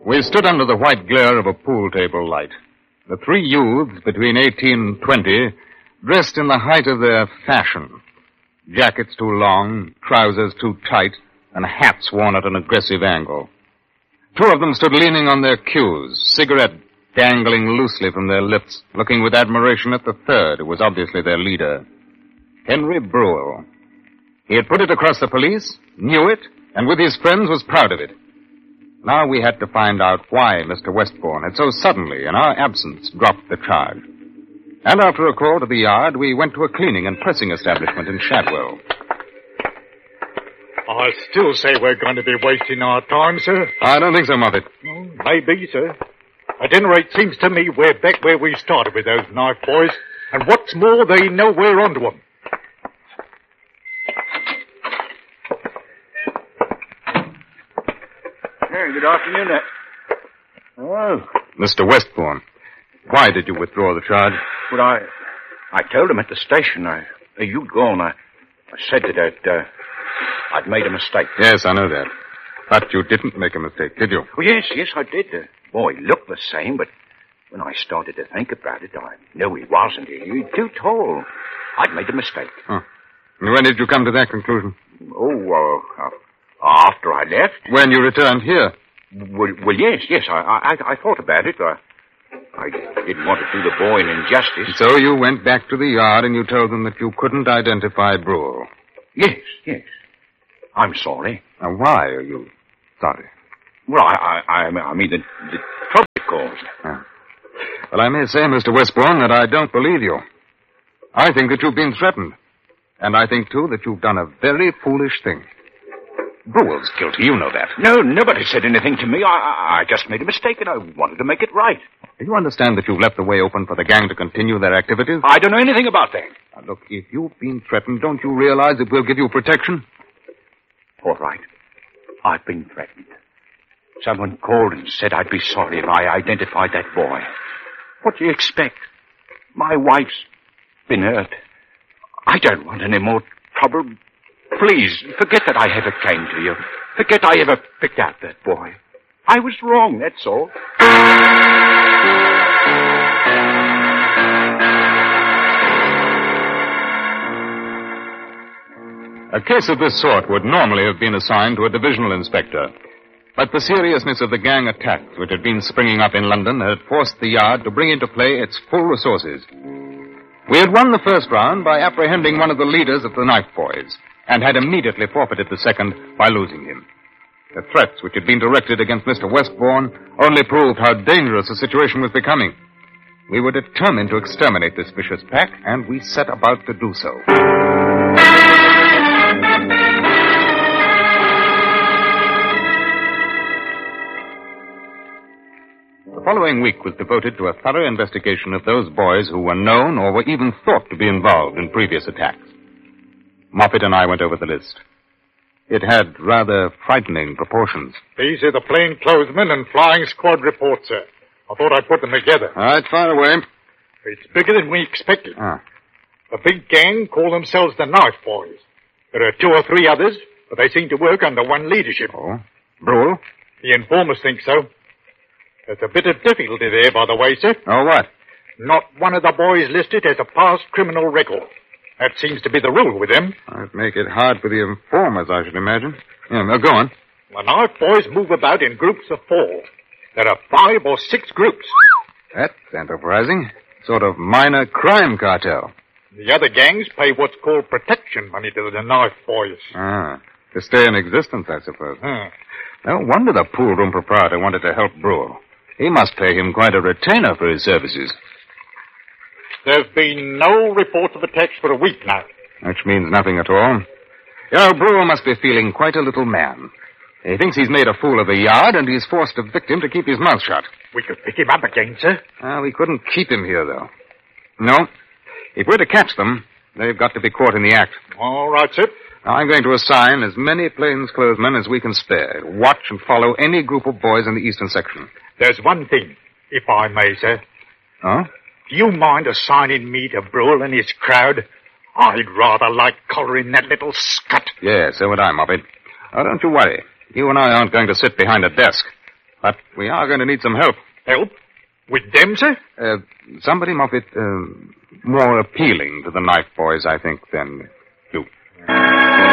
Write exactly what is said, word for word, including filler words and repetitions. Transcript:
We stood under the white glare of a pool table light. The three youths between eighteen and twenty, dressed in the height of their fashion. Jackets too long, trousers too tight, and hats worn at an aggressive angle. Two of them stood leaning on their cues, cigarette dangling loosely from their lips, looking with admiration at the third, who was obviously their leader, Henry Brule. He had put it across the police, knew it, and with his friends was proud of it. Now we had to find out why Mister Westbourne had so suddenly, in our absence, dropped the charge. And after a call to the yard, we went to a cleaning and pressing establishment in Shadwell. I still say we're going to be wasting our time, sir. I don't think so, Moffat. Oh, maybe, sir. At any rate, seems to me we're back where we started with those knife boys. And what's more, they know we're onto them. Hey, good afternoon. Oh. Mister Westbourne, why did you withdraw the charge? Well, I I told him at the station I, uh, you'd gone. I, I said that I'd, uh, I'd made a mistake. Yes, I know that. But you didn't make a mistake, did you? Oh, yes, yes, I did. The boy looked the same, but when I started to think about it, I knew he wasn't. He, he's too tall. I'd made a mistake. Huh. And when did you come to that conclusion? Oh, uh, after I left. When you returned here? Well, well yes, yes, I, I, I thought about it. I, I didn't want to do the boy an injustice. So you went back to the yard and you told them that you couldn't identify Brule? Yes, yes. I'm sorry. Now, why are you sorry? Well, I, I, I mean, the, the trouble it caused. Ah. Well, I may say, Mister Westbourne, that I don't believe you. I think that you've been threatened. And I think, too, that you've done a very foolish thing. Brule's guilty, you know that. No, nobody said anything to me. I, I, I just made a mistake, and I wanted to make it right. Do you understand that you've left the way open for the gang to continue their activities? I don't know anything about that. Now, look, if you've been threatened, don't you realize that we'll give you protection? All right. I've been threatened. Someone called and said I'd be sorry if I identified that boy. What do you expect? My wife's been hurt. I don't want any more trouble. Please, forget that I ever came to you. Forget I ever picked out that boy. I was wrong, that's all. A case of this sort would normally have been assigned to a divisional inspector. But the seriousness of the gang attacks which had been springing up in London had forced the yard to bring into play its full resources. We had won the first round by apprehending one of the leaders of the knife boys, and had immediately forfeited the second by losing him. The threats which had been directed against Mister Westbourne only proved how dangerous the situation was becoming. We were determined to exterminate this vicious pack, and we set about to do so. The following week was devoted to a thorough investigation of those boys who were known or were even thought to be involved in previous attacks. Moffat and I went over the list. It had rather frightening proportions. These are the plainclothesmen and flying squad reports, sir. I thought I'd put them together. All right, fire away. It's bigger than we expected. Ah. The big gang call themselves the Knife Boys. There are two or three others, but they seem to work under one leadership. Oh? Brule? The informers think so. There's a bit of difficulty there, by the way, sir. Oh, what? Not one of the boys listed has a past criminal record. That seems to be the rule with them. That'd make it hard for the informers, I should imagine. Yeah, well, go on. The Knife Boys move about in groups of four. There are five or six groups. That's enterprising. Sort of minor crime cartel. The other gangs pay what's called protection money to the Knife Boys. Ah, to stay in existence, I suppose. Hmm. No wonder the pool room proprietor wanted to help Brule. He must pay him quite a retainer for his services. There's been no reports of attacks for a week now. Which means nothing at all. You know, Brule must be feeling quite a little man. He thinks he's made a fool of the yard, and he's forced a victim to keep his mouth shut. We could pick him up again, sir. Ah, we couldn't keep him here, though. No. If we're to catch them, they've got to be caught in the act. All right, sir. Now, I'm going to assign as many plainclothesmen as we can spare. Watch and follow any group of boys in the eastern section. There's one thing, if I may, sir. Oh? Do you mind assigning me to Brule and his crowd? I'd rather like collaring that little scut. Yes, so would I, Moffat. Oh, don't you worry. You and I aren't going to sit behind a desk. But we are going to need some help. Help? With them, sir? Uh, somebody, Moffat, uh, more appealing to the knife boys, I think, than you.